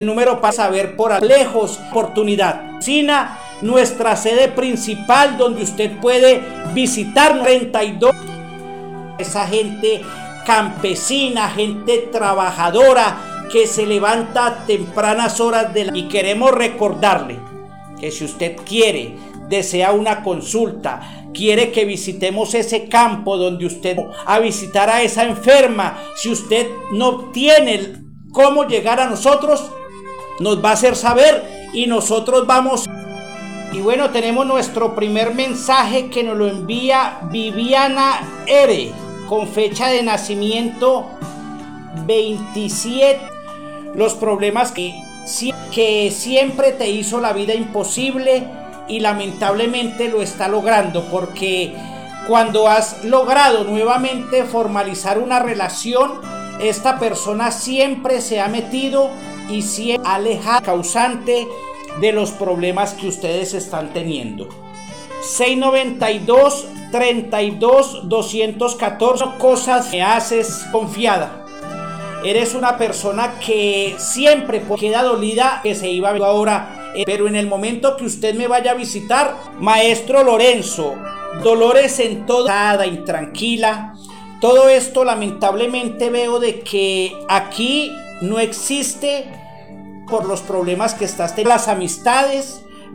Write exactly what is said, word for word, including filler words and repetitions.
número para saber por lejos oportunidad. Sina, nuestra sede principal donde usted puede visitar treinta y dos. Esa gente campesina, gente trabajadora que se levanta a tempranas horas de la... Y queremos recordarle que si usted quiere, desea una consulta, quiere que visitemos ese campo donde usted va a visitar a esa enferma, si usted no tiene cómo llegar a nosotros, nos va a hacer saber y nosotros vamos. Y bueno, tenemos nuestro primer mensaje que nos lo envía Viviana R, con fecha de nacimiento veintisiete. Los problemas que, que siempre te hizo la vida imposible y lamentablemente lo está logrando, porque cuando has logrado nuevamente formalizar una relación, esta persona siempre se ha metido y siempre aleja, causante de los problemas que ustedes están teniendo. seis noventa y dos, treinta y dos, doscientos catorce. Cosas que haces confiada. Eres una persona que siempre queda dolida que se iba ahora, eh, pero en el momento que usted me vaya a visitar, maestro Lorenzo, dolores en toda, intranquila. Todo esto lamentablemente veo de que aquí no existe por los problemas que estás teniendo. Las amistades,